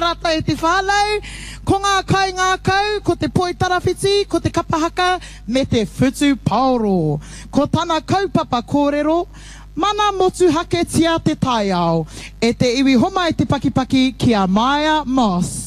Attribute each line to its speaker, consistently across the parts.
Speaker 1: rata e te whālau, ko ngā kai ngā kau, ko te poi tarawhiti, ko te kapahaka, me te whutu paoro. Ko tana kaupapa kōrero, mana motu hake tia te tai ao, e te iwi homa i te pakipaki ki a Maya Moss.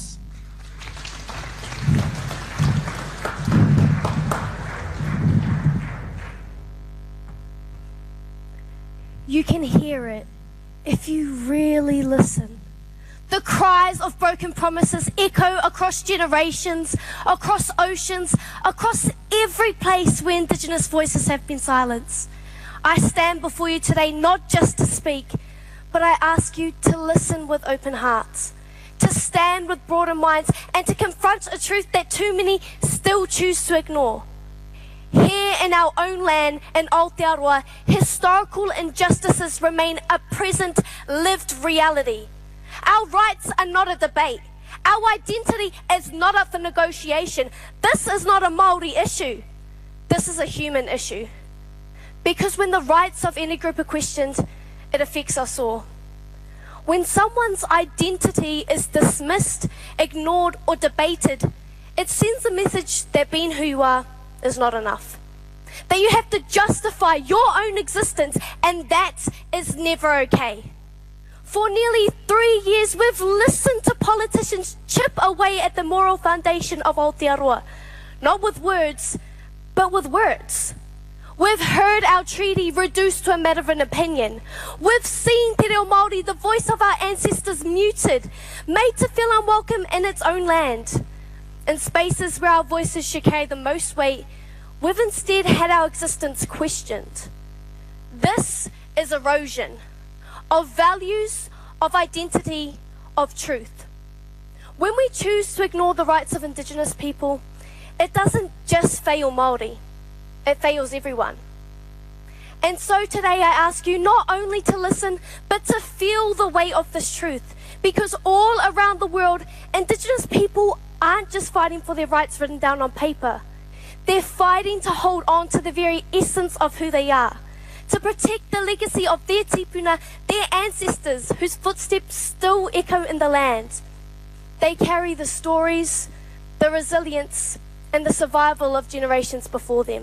Speaker 2: You can hear it if you really listen. The cries of broken promises echo across generations, across oceans, across every place where Indigenous voices have been silenced. I stand before you today not just to speak, but I ask you to listen with open hearts, to stand with broader minds, and to confront a truth that too many still choose to ignore. Here in our own land in Aotearoa, historical injustices remain a present, lived reality. Our rights are not a debate. Our identity is not up for negotiation. This is not a Māori issue. This is a human issue. Because when the rights of any group are questioned, it affects us all. When someone's identity is dismissed, ignored, or debated, it sends a message that being who you are is not enough. That you have to justify your own existence, and that is never okay. For nearly 3 years, we've listened to politicians chip away at the moral foundation of Aotearoa, not with words, but with words. We've heard our treaty reduced to a matter of an opinion. We've seen Te Reo Māori, the voice of our ancestors, muted, made to feel unwelcome in its own land. In spaces where our voices should carry the most weight, we've instead had our existence questioned. This is erosion of values, of identity, of truth. When we choose to ignore the rights of Indigenous people, it doesn't just fail Māori, it fails everyone. And so today I ask you not only to listen, but to feel the weight of this truth, because all around the world, Indigenous people aren't just fighting for their rights written down on paper. They're fighting to hold on to the very essence of who they are, to protect the legacy of their tipuna, their ancestors whose footsteps still echo in the land. They carry the stories, the resilience, and the survival of generations before them.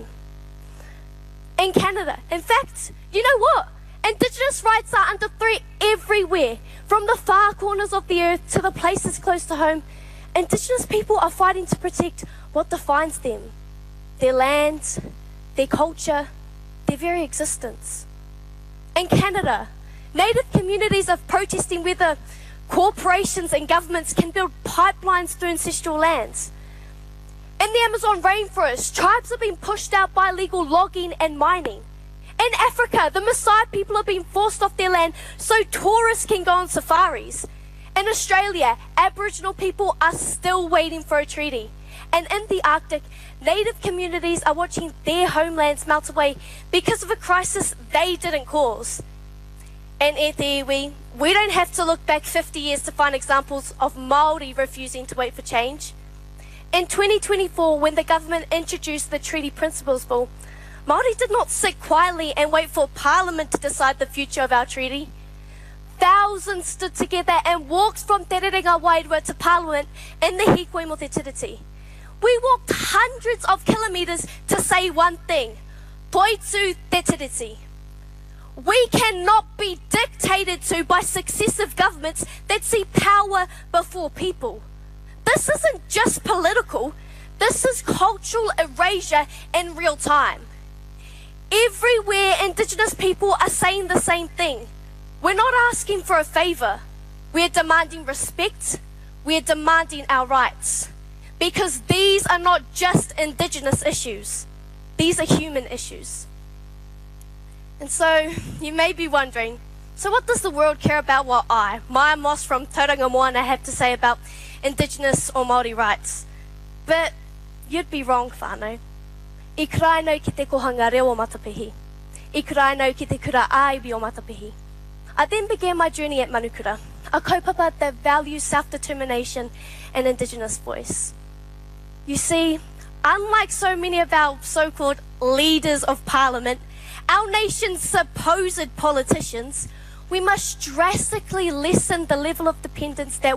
Speaker 2: In Canada, in fact, you know what? Indigenous rights are under threat everywhere, from the far corners of the earth to the places close to home. Indigenous people are fighting to protect what defines them, their land, their culture, their very existence. In Canada, Native communities are protesting whether corporations and governments can build pipelines through ancestral lands. In the Amazon rainforest, tribes are being pushed out by illegal logging and mining. In Africa, the Maasai people are being forced off their land so tourists can go on safaris. In Australia, Aboriginal people are still waiting for a treaty. And in the Arctic, Native communities are watching their homelands melt away because of a crisis they didn't cause. And e te iwi, we don't have to look back 50 years to find examples of Māori refusing to wait for change. In 2024, when the government introduced the Treaty Principles Bill, Māori did not sit quietly and wait for Parliament to decide the future of our treaty. Thousands stood together and walked from Te Rerenga Wairua to Parliament in the Hikoi mo te Tiriti. We walked hundreds of kilometres to say one thing: Toitū te Tiriti. We cannot be dictated to by successive governments that see power before people. This isn't just political, this is cultural erasure in real time. Everywhere, Indigenous people are saying the same thing. We're not asking for a favour. We're demanding respect. We're demanding our rights. Because these are not just Indigenous issues. These are human issues. And so, you may be wondering, so what does the world care about what I, Maya Moss from Tauranga Moana, have to say about Indigenous or Māori rights? But you'd be wrong, whānau. I karainau ki te kohanga reo o Matapihi. I karainau ki te kura aiwi o Matapihi. I then began my journey at Manukura, a kaupapa that values self-determination and Indigenous voice. You see, unlike so many of our so-called leaders of Parliament, our nation's supposed politicians, we must drastically lessen the level of dependence that